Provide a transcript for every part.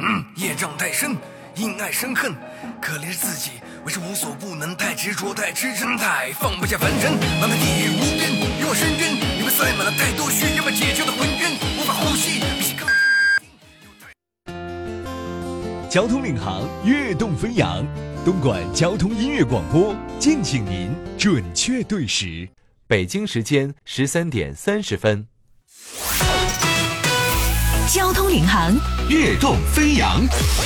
业障太深，因爱生恨，可怜自己为是无所不能，太执着，太痴嗔，太放不下凡尘。漫漫地狱无边，欲望深渊，因为塞满了太多需要被解救的浑圆，无法呼吸，比起更。 交通领航，跃动飞扬，东莞交通音乐广播，敬请您准确对时。 北京时间13点30分。 交通领航， 跃动飞扬。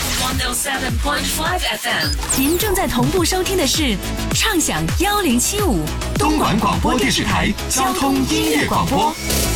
107.5 FM， 您正在同步收听的是畅享1075 东莞广播电视台交通音乐广播。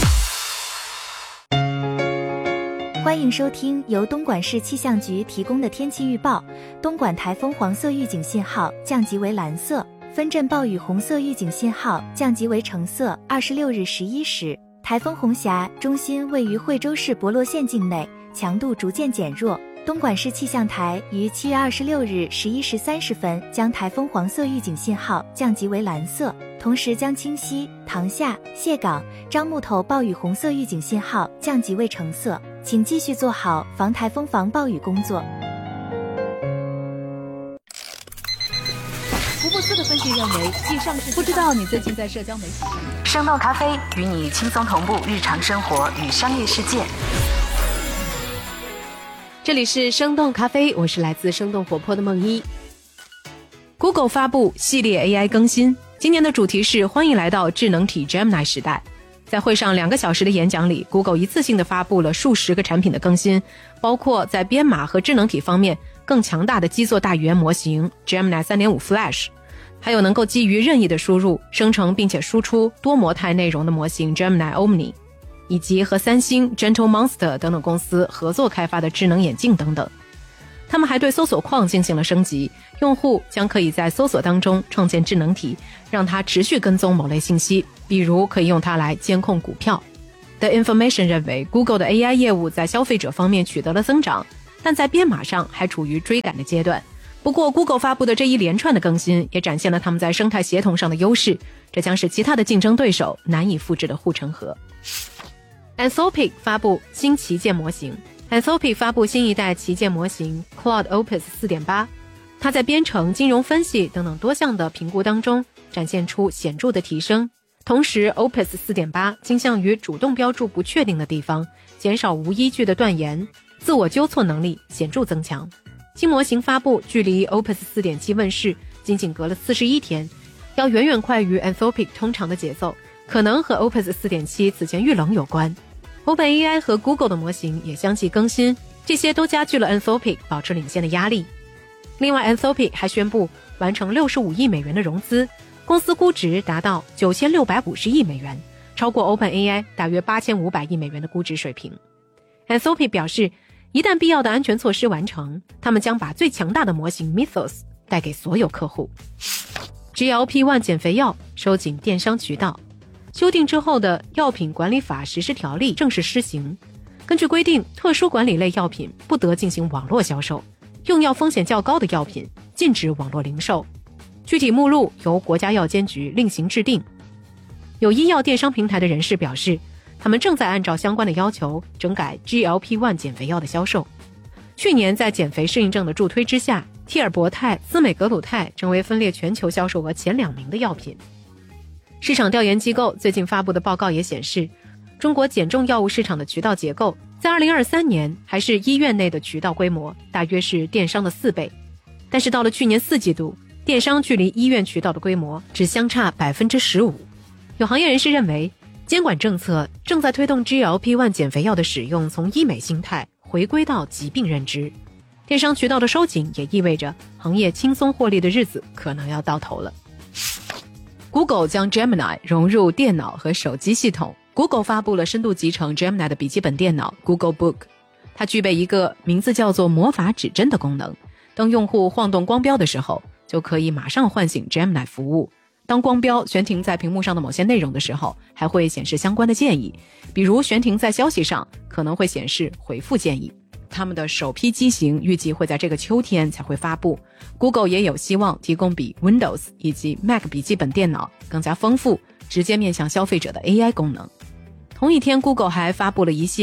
欢迎收听由东莞市气象局提供的天气预报。东莞台风黄色预警信号降级为蓝色，分阵暴雨红色预警信号降级为橙色。26日11时，台风红霞中心位于惠州市博洛县境内，强度逐渐减弱。东莞市气象台于7月26日11时30分将台风黄色预警信号降级为蓝色，同时将清溪、塘厦、蟹港、樟木头暴雨红色预警信号降级为橙色，请继续做好防台风防暴雨工作。 福布斯的分析认为，继上市不知道你最近在社交媒体上。 生动咖啡与你轻松同步日常生活与商业世界。 这里是生动咖啡，我是来自生动活泼的梦一。Google 发布系列 AI 更新，今年的主题是欢迎来到智能体 Gemini 时代。在会上2个小时的演讲里， Google 一次性的发布了数十个产品的更新，包括在编码和智能体方面更强大的基座大语言模型 Gemini 3.5 Flash， 还有能够基于任意的输入生成并且输出多模态内容的模型 Gemini Omni， 以及和三星、Gentle Monster 等等公司合作开发的智能眼镜等等。他们还对搜索框进行了升级，用户将可以在搜索当中创建智能体，让它持续跟踪某类信息，比如可以用它来监控股票。The Information 认为 Google 的 AI 业务在消费者方面取得了增长，但在编码上还处于追赶的阶段。不过 Google 发布的这一连串的更新也展现了他们在生态协同上的优势，这将是其他的竞争对手难以复制的护城河。Anthropic 发布新旗舰模型。Anthropic 发布新一代旗舰模型 Claude Opus 4.8， 它在编程、金融分析等等多项的评估当中展现出显著的提升。同时 Opus 4.8 倾向于主动标注不确定的地方，减少无依据的断言，自我纠错能力显著增强。新模型发布距离 Opus 4.7 问世仅仅隔了41天，要远远快于 Anthropic 通常的节奏，可能和 Opus 4.7 此前遇冷有关。OpenAI 和 Google 的模型也相继更新，这些都加剧了 Anthropic 保持领先的压力。另外 Anthropic 还宣布完成65亿美元的融资，公司估值达到9650亿美元，超过 OpenAI 大约8500亿美元的估值水平。Anthropic 表示，一旦必要的安全措施完成，他们将把最强大的模型 Mythos 带给所有客户。GLP-1 减肥药收紧电商渠道。修订之后的药品管理法实施条例正式施行。根据规定，特殊管理类药品不得进行网络销售，用药风险较高的药品禁止网络零售。具体目录由国家药监局另行制定。有医药电商平台的人士表示，他们正在按照相关的要求整改 GLP-1 减肥药的销售。去年在减肥适应症的助推之下，替尔博泰、司美格鲁肽成为分列全球销售额前2名的药品。市场调研机构最近发布的报告也显示，中国减重药物市场的渠道结构在2023年还是医院内的渠道规模大约是电商的4倍，但是到了去年4季度，电商距离医院渠道的规模只相差 15%。 有行业人士认为，监管政策正在推动 GLP-1 减肥药的使用从医美心态回归到疾病认知。电商渠道的收紧也意味着行业轻松获利的日子可能要到头了。Google 将 Gemini 融入电脑和手机系统。Google 发布了深度集成 Gemini 的笔记本电脑 Google Book， 它具备一个名字叫做魔法指针的功能。当用户晃动光标的时候，就可以马上唤醒 Gemini 服务。当光标悬停在屏幕上的某些内容的时候，还会显示相关的建议，比如悬停在消息上，可能会显示回复建议。他们的首批机型预计会在这个秋天才会发布。Google 也有希望提供比 Windows 以及 Mac 笔记本电脑更加丰富、直接面向消费者的 AI 功能。同一天 Google 还发布了一系列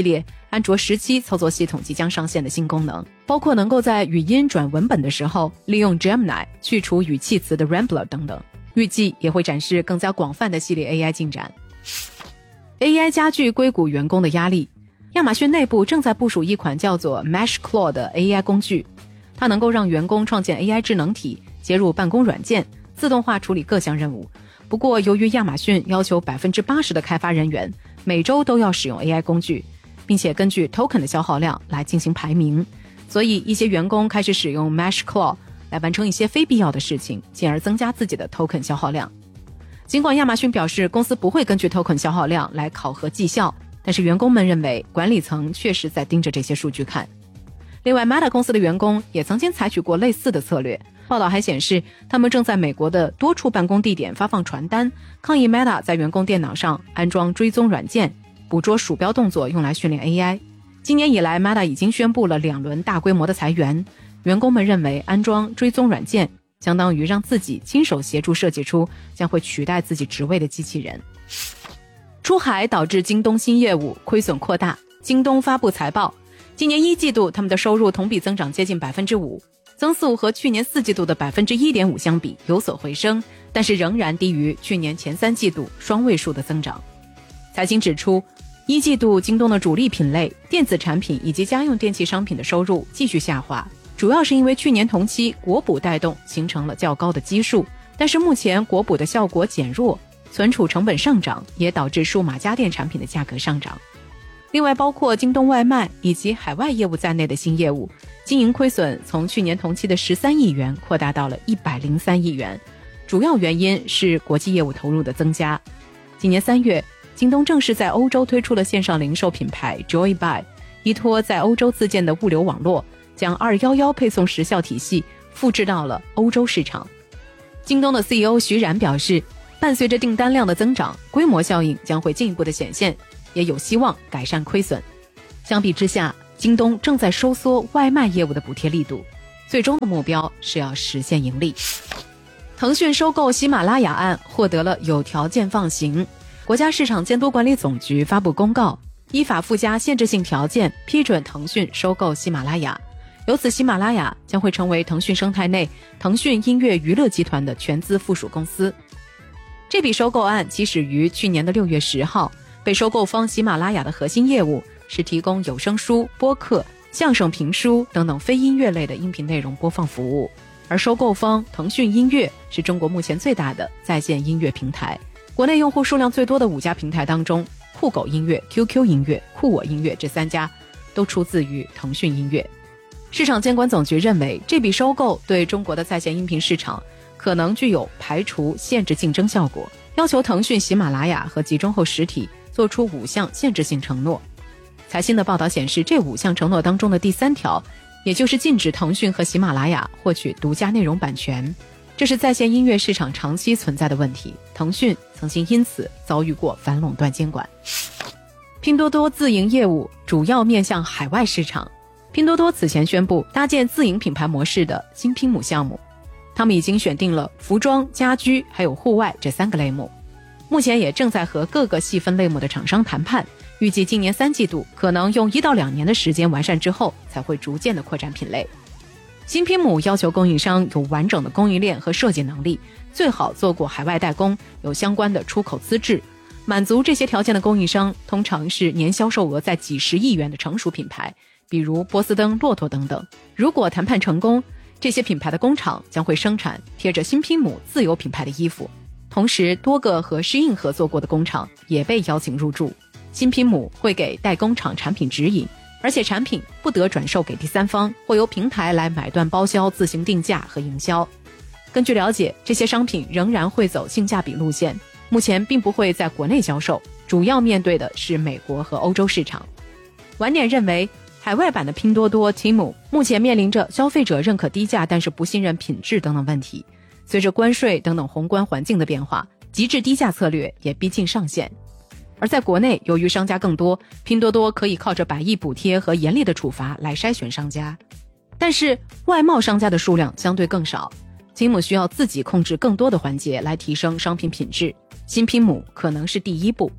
安卓17操作系统即将上线的新功能，包括能够在语音转文本的时候利用 Gemini 去除语气词的 Rambler 等等。预计也会展示更加广泛的系列 AI 进展。AI 加剧硅谷员工的压力。亚马逊内部正在部署一款叫做 MeshClaw 的 AI 工具，它能够让员工创建 AI 智能体，接入办公软件，自动化处理各项任务。不过由于亚马逊要求 80% 的开发人员每周都要使用 AI 工具，并且根据 token 的消耗量来进行排名，所以一些员工开始使用 MeshClaw 来完成一些非必要的事情，进而增加自己的 token 消耗量。尽管亚马逊表示公司不会根据 token 消耗量来考核绩效，但是员工们认为管理层确实在盯着这些数据看。另外 Meta 公司的员工也曾经采取过类似的策略，报道还显示他们正在美国的多处办公地点发放传单，抗议 Meta 在员工电脑上安装追踪软件，捕捉鼠标动作用来训练 AI。 今年以来 Meta 已经宣布了2轮大规模的裁员，员工们认为安装追踪软件相当于让自己亲手协助设计出将会取代自己职位的机器人。出海导致京东新业务亏损扩大，京东发布财报，今年1季度他们的收入同比增长接近 5%， 增速和去年4季度的 1.5% 相比有所回升，但是仍然低于去年前3季度双位数的增长。财经指出，1季度京东的主力品类电子产品以及家用电器商品的收入继续下滑，主要是因为去年同期国补带动形成了较高的基数，但是目前国补的效果减弱，存储成本上涨也导致数码家电产品的价格上涨。另外包括京东外卖以及海外业务在内的新业务，经营亏损从去年同期的13亿元扩大到了103亿元，主要原因是国际业务投入的增加。今年3月，京东正式在欧洲推出了线上零售品牌 Joybuy， 依托在欧洲自建的物流网络，将211配送时效体系复制到了欧洲市场。京东的 CEO 徐冉表示，伴随着订单量的增长，规模效应将会进一步的显现，也有希望改善亏损。相比之下，京东正在收缩外卖业务的补贴力度，最终的目标是要实现盈利。腾讯收购喜马拉雅案获得了有条件放行，国家市场监督管理总局发布公告，依法附加限制性条件批准腾讯收购喜马拉雅，由此喜马拉雅将会成为腾讯生态内腾讯音乐娱乐集团的全资附属公司。这笔收购案起始于去年的6月10号，被收购方喜马拉雅的核心业务是提供有声书、播客、相声评书等等非音乐类的音频内容播放服务，而收购方腾讯音乐是中国目前最大的在线音乐平台，国内用户数量最多的5家平台当中，酷狗音乐、QQ 音乐、酷我音乐这3家都出自于腾讯音乐。市场监管总局认为，这笔收购对中国的在线音频市场可能具有排除限制竞争效果，要求腾讯、喜马拉雅和集中后实体做出5项限制性承诺。财新的报道显示，这5项承诺当中的第3条，也就是禁止腾讯和喜马拉雅获取独家内容版权，这是在线音乐市场长期存在的问题，腾讯曾经因此遭遇过反垄断监管。拼多多自营业务主要面向海外市场，拼多多此前宣布搭建自营品牌模式的新拼母项目，他们已经选定了服装、家居还有户外这3个类目，目前也正在和各个细分类目的厂商谈判，预计今年3季度可能用1到2年的时间完善之后，才会逐渐的扩展品类。新拼母要求供应商有完整的供应链和设计能力，最好做过海外代工，有相关的出口资质。满足这些条件的供应商通常是年销售额在几十亿元的成熟品牌，比如波司登、骆驼等等。如果谈判成功，这些品牌的工厂将会生产贴着新拼母自有品牌的衣服，同时多个和Shein合作过的工厂也被邀请入驻。新拼母会给代工厂产品指引，而且产品不得转售给第三方，会由平台来买断包销、自行定价和营销。根据了解，这些商品仍然会走性价比路线，目前并不会在国内销售，主要面对的是美国和欧洲市场。晚点认为，海外版的拼多多 Temu 目前面临着消费者认可低价但是不信任品质等等问题，随着关税等等宏观环境的变化，极致低价策略也逼近上限。而在国内，由于商家更多，拼多多可以靠着百亿补贴和严厉的处罚来筛选商家，但是外贸商家的数量相对更少，拼母需要自己控制更多的环节来提升商品品质，新拼母可能是第一步。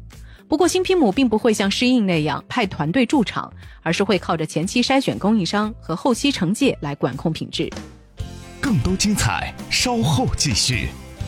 不过新皮姆并不会像适应那样派团队驻场，而是会靠着前期筛选供应商和后期惩戒来管控品质。 更多精彩稍后继续。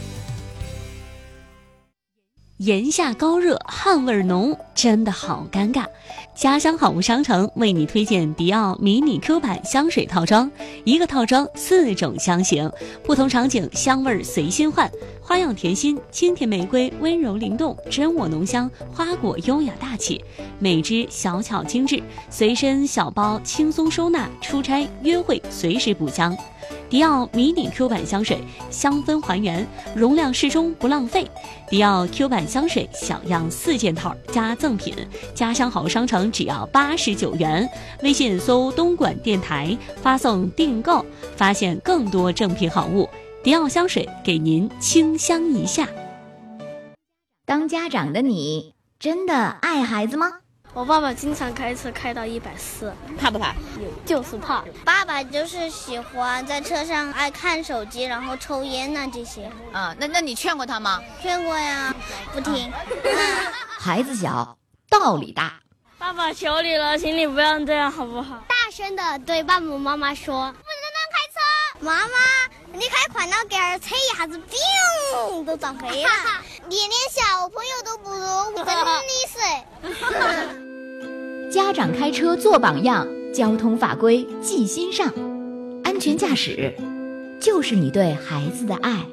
炎夏高热，汗味浓，真的好尴尬。家乡好物商城为你推荐迪奥迷你 Q 版香水套装，一个套装4种香型，不同场景香味随心换，花样甜心、清甜玫瑰温柔灵动，真我浓香，花果优雅大气，每支小巧精致，随身小包轻松收纳，出差约会随时补香。迪奥迷你 Q 版香水，香氛还原，容量适中不浪费。迪奥 Q 版香水小样4件套加赠品，家乡好商城只要89元。微信搜东莞电台，发送订购，发现更多正品好物。迪奥香水给您清香一下。 当家长的你，真的爱孩子吗？ 我爸爸经常开车开到140， 怕不怕？ 就是怕。 爸爸就是喜欢在车上爱看手机，然后抽烟呐这些。 那你劝过他吗？ 劝过呀，不听。 孩子小，道理大。 爸爸求你了，请你不要这样好不好？ 大声的对爸爸妈妈说，不能乱开车。妈妈，你开快了点儿，车一下子砰都撞飞了。连小朋友都不如，真的是。 家长开车做榜样，交通法规记心上，安全驾驶就是你对孩子的爱。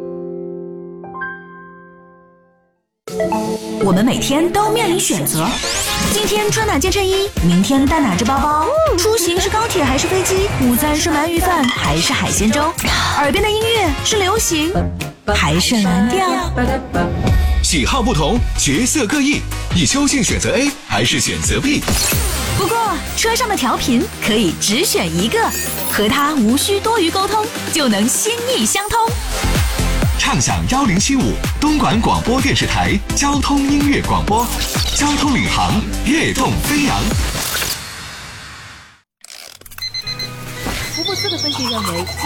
我们每天都面临选择，今天穿哪件衬衣，明天带哪只包包，出行是高铁还是飞机，午餐是鳗鱼饭还是海鲜粥，耳边的音乐是流行还是蓝调。 喜好不同，角色各异，你究竟选择 A 还是选择 B？ 不过车上的调频可以只选一个，和它无需多余沟通，就能心意相通。 畅享1075东莞广播电视台交通音乐广播，交通领航，跃动飞扬。 福布斯的分析认为